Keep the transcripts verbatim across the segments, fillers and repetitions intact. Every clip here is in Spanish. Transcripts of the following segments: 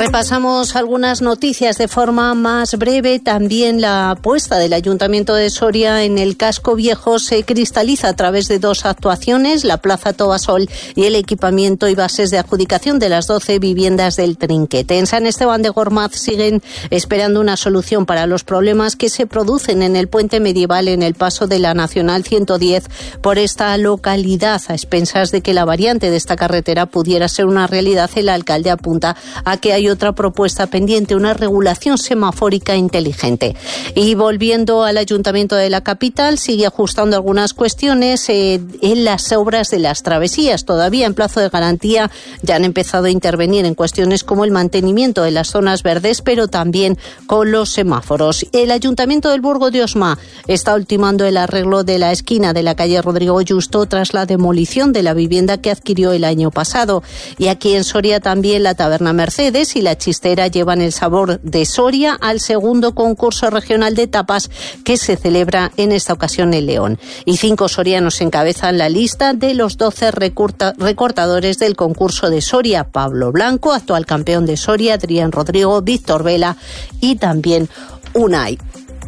Repasamos algunas noticias de forma más breve. También la apuesta del Ayuntamiento de Soria en el casco viejo se cristaliza a través de dos actuaciones, la Plaza Tobasol y el equipamiento y bases de adjudicación de las doce viviendas del Trinquete. En San Esteban de Gormaz siguen esperando una solución para los problemas que se producen en el puente medieval en el paso de la Nacional ciento diez por esta localidad. A expensas de que la variante de esta carretera pudiera ser una realidad, el alcalde apunta a que hay otra propuesta pendiente, una regulación semafórica inteligente. Y volviendo al Ayuntamiento de la capital, sigue ajustando algunas cuestiones eh, en las obras de las travesías. Todavía en plazo de garantía ya han empezado a intervenir en cuestiones como el mantenimiento de las zonas verdes, pero también con los semáforos. El Ayuntamiento del Burgo de Osma está ultimando el arreglo de la esquina de la calle Rodrigo Justo tras la demolición de la vivienda que adquirió el año pasado. Y aquí en Soria también la Taberna Mercedes y la Chistera llevan el sabor de Soria al segundo concurso regional de tapas que se celebra en esta ocasión en León. Y cinco sorianos encabezan la lista de los doce recorta- recortadores del concurso de Soria: Pablo Blanco, actual campeón de Soria, Adrián Rodrigo, Víctor Vela y también Unai.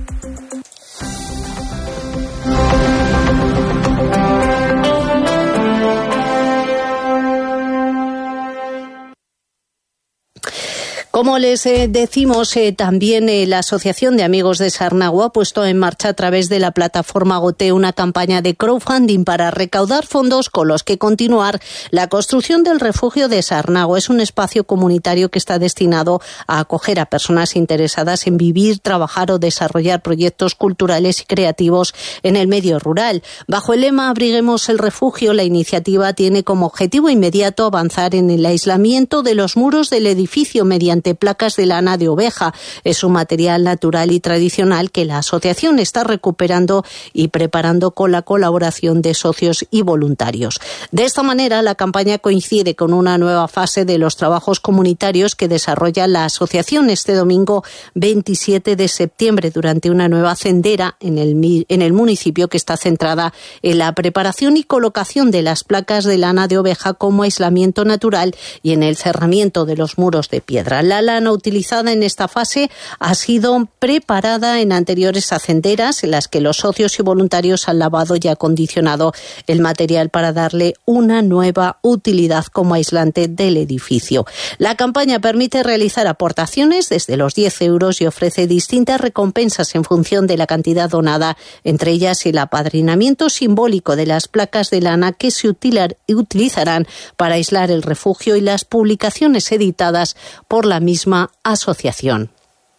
Como les eh, decimos, eh, también eh, la Asociación de Amigos de Sarnagua ha puesto en marcha a través de la plataforma Gote una campaña de crowdfunding para recaudar fondos con los que continuar la construcción del refugio de Sarnagua. Es un espacio comunitario que está destinado a acoger a personas interesadas en vivir, trabajar o desarrollar proyectos culturales y creativos en el medio rural. Bajo el lema Abriguemos el refugio, la iniciativa tiene como objetivo inmediato avanzar en el aislamiento de los muros del edificio mediante placas de lana de oveja. Es un material natural y tradicional que la asociación está recuperando y preparando con la colaboración de socios y voluntarios. De esta manera, la campaña coincide con una nueva fase de los trabajos comunitarios que desarrolla la asociación este domingo veintisiete de septiembre durante una nueva sendera en el, en el municipio que está centrada en la preparación y colocación de las placas de lana de oveja como aislamiento natural y en el cerramiento de los muros de piedra. La lana utilizada en esta fase ha sido preparada en anteriores hacenderas en las que los socios y voluntarios han lavado y acondicionado el material para darle una nueva utilidad como aislante del edificio. La campaña permite realizar aportaciones desde los diez euros y ofrece distintas recompensas en función de la cantidad donada, entre ellas el apadrinamiento simbólico de las placas de lana que se utilizarán para aislar el refugio y las publicaciones editadas por la misma asociación.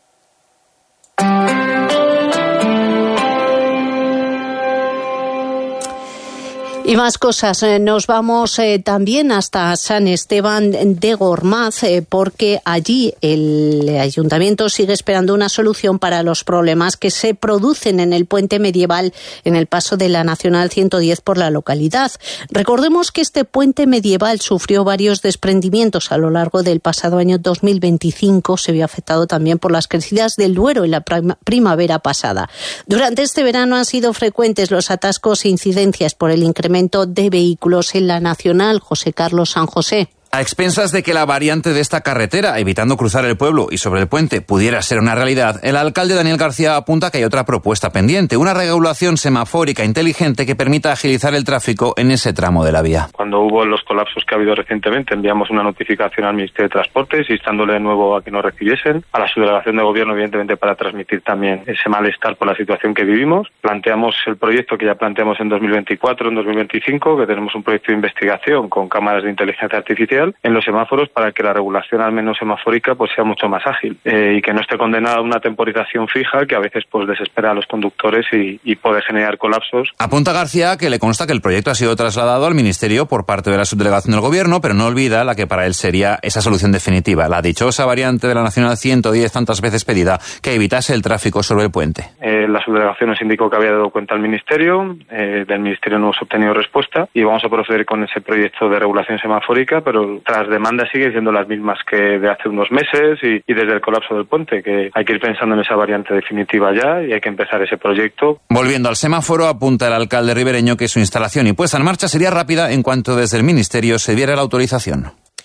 Y más cosas. Nos vamos eh, también hasta San Esteban de Gormaz eh, porque allí el ayuntamiento sigue esperando una solución para los problemas que se producen en el puente medieval en el paso de la Nacional ciento diez por la localidad. Recordemos que este puente medieval sufrió varios desprendimientos a lo largo del pasado año dos mil veinticinco. Se vio afectado también por las crecidas del Duero en la primavera pasada. Durante este verano han sido frecuentes los atascos e incidencias por el incremento de vehículos en la Nacional. José Carlos San José. A expensas de que la variante de esta carretera, evitando cruzar el pueblo y sobre el puente, pudiera ser una realidad, el alcalde Daniel García apunta que hay otra propuesta pendiente, una regulación semafórica inteligente que permita agilizar el tráfico en ese tramo de la vía. Cuando hubo los colapsos que ha habido recientemente, enviamos una notificación al Ministerio de Transportes instándole de nuevo a que nos recibiesen, a la subdelegación de gobierno, evidentemente, para transmitir también ese malestar por la situación que vivimos. Planteamos el proyecto que ya planteamos en dos mil veinticuatro, en dos mil veinticinco, que tenemos un proyecto de investigación con cámaras de inteligencia artificial en los semáforos para que la regulación, al menos semafórica, pues sea mucho más ágil eh, y que no esté condenada a una temporización fija que a veces pues desespera a los conductores y, y puede generar colapsos. Apunta García que le consta que el proyecto ha sido trasladado al Ministerio por parte de la subdelegación del Gobierno, pero no olvida la que para él sería esa solución definitiva, la dichosa variante de la Nacional ciento diez tantas veces pedida que evitase el tráfico sobre el puente. Eh, la subdelegación nos indicó que había dado cuenta al Ministerio, eh, del Ministerio no hemos obtenido respuesta y vamos a proceder con ese proyecto de regulación semafórica, pero las demandas siguen siendo las mismas que de hace unos meses y, y desde el colapso del puente, que hay que ir pensando en esa variante definitiva ya y hay que empezar ese proyecto. Volviendo al semáforo, apunta el alcalde ribereño que su instalación y puesta en marcha sería rápida en cuanto desde el Ministerio se diera la autorización.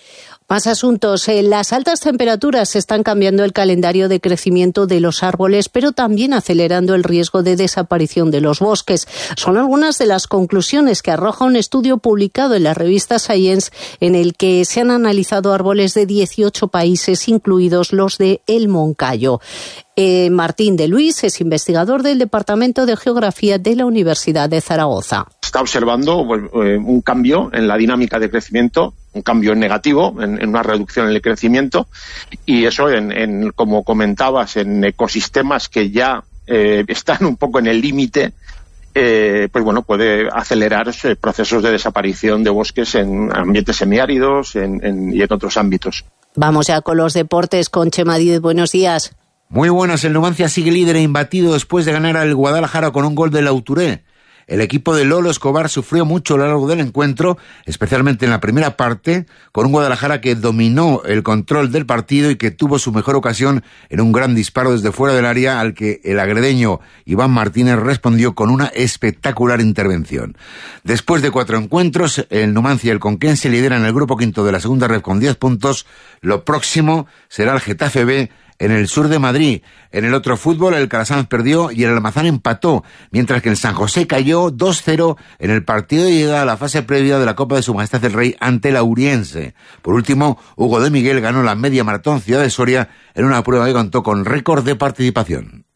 Más asuntos. Eh, las altas temperaturas están cambiando el calendario de crecimiento de los árboles, pero también acelerando el riesgo de desaparición de los bosques. Son algunas de las conclusiones que arroja un estudio publicado en la revista Science, en el que se han analizado árboles de dieciocho países, incluidos los de El Moncayo. Eh, Martín de Luis es investigador del Departamento de Geografía de la Universidad de Zaragoza. Está observando pues, eh, un cambio en la dinámica de crecimiento, un cambio negativo, en, en una reducción en el crecimiento, y eso, en, en como comentabas, en ecosistemas que ya eh, están un poco en el límite, eh, pues bueno, puede acelerar eh, procesos de desaparición de bosques en ambientes semiáridos en, en, y en otros ámbitos. Vamos ya con los deportes, con Chema Díez. Buenos días. Muy buenas, el Numancia sigue líder e imbatido después de ganar al Guadalajara con un gol de Lauturé. El equipo de Lolo Escobar sufrió mucho a lo largo del encuentro, especialmente en la primera parte, con un Guadalajara que dominó el control del partido y que tuvo su mejor ocasión en un gran disparo desde fuera del área al que el agredeño Iván Martínez respondió con una espectacular intervención. Después de cuatro encuentros, el Numancia y el Conquense lideran el grupo quinto de la segunda red con diez puntos. Lo próximo será el Getafe B en el sur de Madrid. En el otro fútbol, el Calasanz perdió y el Almazán empató, mientras que el San José cayó dos cero en el partido de llegada a la fase previa de la Copa de Su Majestad el Rey ante el Auriense. Por último, Hugo de Miguel ganó la media maratón Ciudad de Soria en una prueba que contó con récord de participación.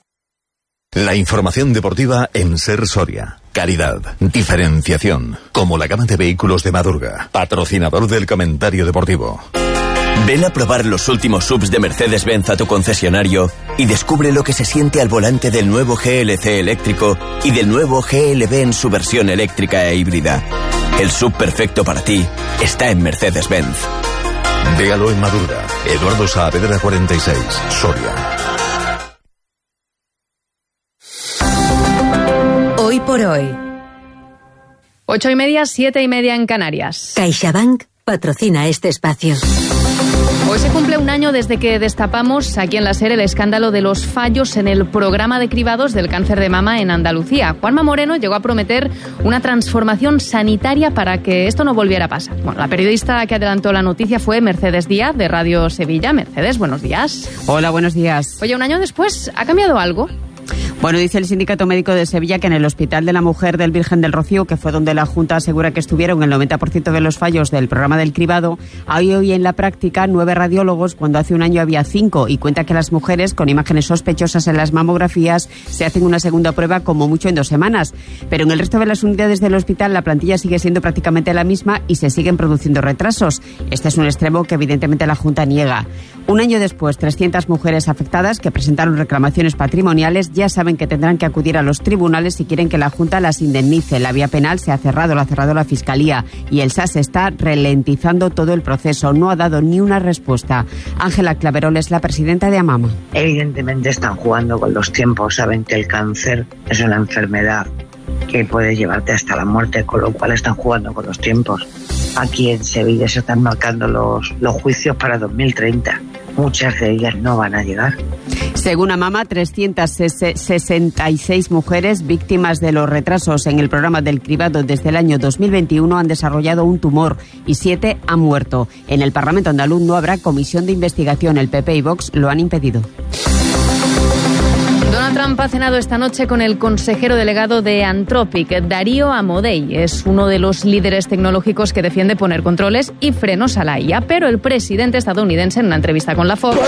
La información deportiva en Ser Soria. Calidad, diferenciación, como la gama de vehículos de Madurga, patrocinador del comentario deportivo. Ven a probar los últimos subs de Mercedes-Benz a tu concesionario y descubre lo que se siente al volante del nuevo G L C eléctrico y del nuevo G L B en su versión eléctrica e híbrida. El sub perfecto para ti está en Mercedes-Benz. Véalo en Madurga. Eduardo Saavedra cuarenta y seis, Soria. Hoy por hoy. Ocho y media, siete y media en Canarias. CaixaBank patrocina este espacio. Hoy se cumple un año desde que destapamos aquí en la SER el escándalo de los fallos en el programa de cribados del cáncer de mama en Andalucía. Juanma Moreno llegó a prometer una transformación sanitaria para que esto no volviera a pasar. Bueno, la periodista que adelantó la noticia fue Mercedes Díaz, de Radio Sevilla. Mercedes, buenos días. Hola, buenos días. Oye, un año después, ¿ha cambiado algo? Bueno, dice el Sindicato Médico de Sevilla que en el Hospital de la Mujer del Virgen del Rocío, que fue donde la Junta asegura que estuvieron el noventa por ciento de los fallos del programa del cribado, hay hoy en la práctica nueve radiólogos cuando hace un año había cinco, y cuenta que las mujeres con imágenes sospechosas en las mamografías se hacen una segunda prueba como mucho en dos semanas. Pero en el resto de las unidades del hospital la plantilla sigue siendo prácticamente la misma y se siguen produciendo retrasos. Este es un extremo que evidentemente la Junta niega. Un año después, trescientas mujeres afectadas que presentaron reclamaciones patrimoniales ya saben que tendrán que acudir a los tribunales si quieren que la Junta las indemnice. La vía penal se ha cerrado, la ha cerrado la Fiscalía y el S A S está ralentizando todo el proceso. No ha dado ni una respuesta. Ángela Claverol es la presidenta de AMAMA. Evidentemente están jugando con los tiempos. Saben que el cáncer es una enfermedad que puede llevarte hasta la muerte, con lo cual están jugando con los tiempos. Aquí en Sevilla se están marcando los, los juicios para dos mil treinta. Muchas de ellas no van a llegar. Según AMAMA, trescientas sesenta y seis mujeres víctimas de los retrasos en el programa del cribado desde el año dos mil veintiuno han desarrollado un tumor y siete han muerto. En el Parlamento andaluz no habrá comisión de investigación. El P P y Vox lo han impedido. Donald Trump ha cenado esta noche con el consejero delegado de Anthropic, Darío Amodei. Es uno de los líderes tecnológicos que defiende poner controles y frenos a la I A, pero el presidente estadounidense en una entrevista con la Fox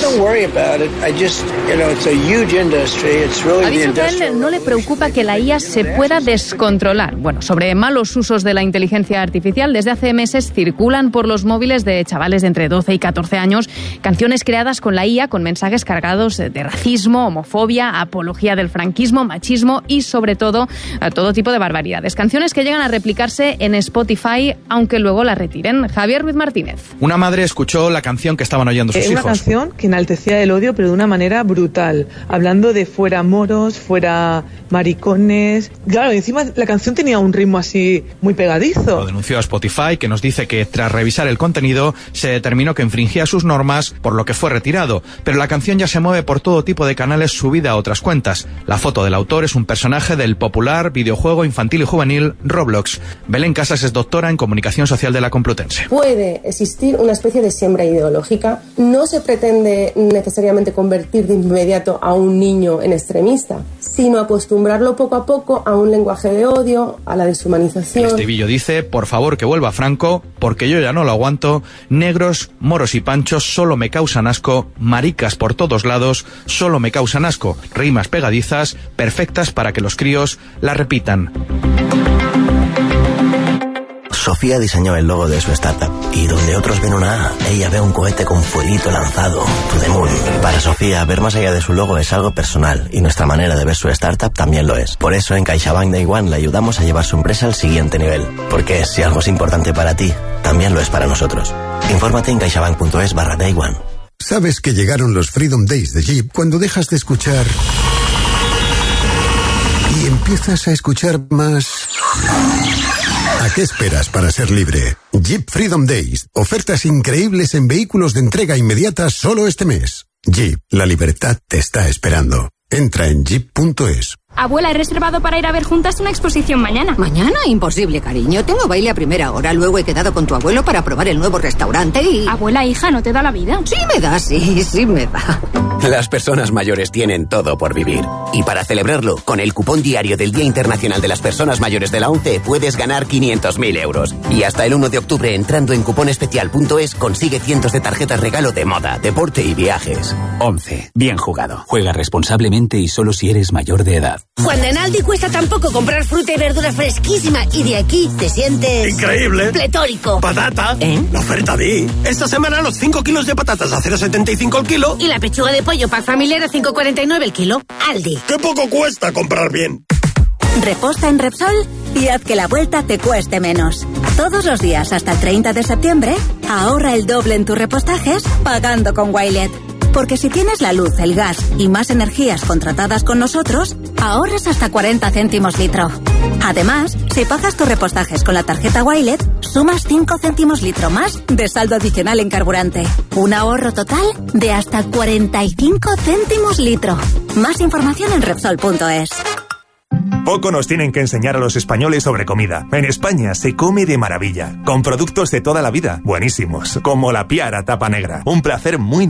ha dicho que a él no le preocupa que la I A se pueda descontrolar. Bueno, sobre malos usos de la inteligencia artificial, desde hace meses circulan por los móviles de chavales de entre doce y catorce años canciones creadas con la I A con mensajes cargados de racismo, homofobia, apología del franquismo, machismo y, sobre todo, a todo tipo de barbaridades. Canciones que llegan a replicarse en Spotify, aunque luego la retiren. Javier Ruiz Martínez. Una madre escuchó la canción que estaban oyendo sus hijos. Una canción que enaltecía el odio, pero de una manera brutal, hablando de fuera moros, fuera maricones. Claro, encima la canción tenía un ritmo así muy pegadizo. Lo denunció a Spotify, que nos dice que tras revisar el contenido se determinó que infringía sus normas, por lo que fue retirado. Pero la canción ya se mueve por todo tipo de canales subida a otras las cuentas. La foto del autor es un personaje del popular videojuego infantil y juvenil Roblox. Belén Casas es doctora en comunicación social de la Complutense. Puede existir una especie de siembra ideológica. No se pretende necesariamente convertir de inmediato a un niño en extremista, sino acostumbrarlo poco a poco a un lenguaje de odio, a la deshumanización. El estribillo dice: por favor que vuelva Franco, porque yo ya no lo aguanto. Negros, moros y panchos solo me causan asco. Maricas por todos lados solo me causan asco. Rimas pegadizas, perfectas para que los críos la repitan. Sofía diseñó el logo de su startup y donde otros ven una A, ella ve un cohete con fueguito lanzado, to the moon. Para Sofía, ver más allá de su logo es algo personal y nuestra manera de ver su startup también lo es. Por eso en CaixaBank Day One le ayudamos a llevar su empresa al siguiente nivel. Porque si algo es importante para ti, también lo es para nosotros. Infórmate en caixabank.es barra Day One. ¿Sabes que llegaron los Freedom Days de Jeep cuando dejas de escuchar y empiezas a escuchar más? ¿A qué esperas para ser libre? Jeep Freedom Days. Ofertas increíbles en vehículos de entrega inmediata solo este mes. Jeep, la libertad te está esperando. Entra en jeep punto es. Abuela, he reservado para ir a ver juntas una exposición mañana. ¿Mañana? Imposible, cariño. Tengo baile a primera hora. Luego he quedado con tu abuelo para probar el nuevo restaurante y... Abuela, hija, ¿no te da la vida? Sí me da, sí, sí me da. Las personas mayores tienen todo por vivir. Y para celebrarlo, con el cupón diario del Día Internacional de las Personas Mayores de la ONCE puedes ganar quinientos mil euros. Y hasta el uno de octubre, entrando en cuponespecial punto es, consigue cientos de tarjetas regalo de moda, deporte y viajes. ONCE. Bien jugado. Juega responsablemente y solo si eres mayor de edad. Cuando en Aldi cuesta tan poco comprar fruta y verdura fresquísima y de aquí te sientes... ¡increíble! ¡Pletórico! ¡Patata! ¿Eh? La oferta de... Esta semana los cinco kilos de patatas a cero coma setenta y cinco el kilo. Y la pechuga de pollo pack familiar a cinco coma cuarenta y nueve el kilo. Aldi. ¡Qué poco cuesta comprar bien! Reposta en Repsol y haz que la vuelta te cueste menos. Todos los días hasta el treinta de septiembre, ahorra el doble en tus repostajes pagando con Wilet. Porque si tienes la luz, el gas y más energías contratadas con nosotros, ahorras hasta cuarenta céntimos litro. Además, si pagas tus repostajes con la tarjeta Wilet, sumas cinco céntimos litro más de saldo adicional en carburante. Un ahorro total de hasta cuarenta y cinco céntimos litro. Más información en Repsol punto es. Poco nos tienen que enseñar a los españoles sobre comida. En España se come de maravilla, con productos de toda la vida, buenísimos, como la Piara tapa negra. Un placer muy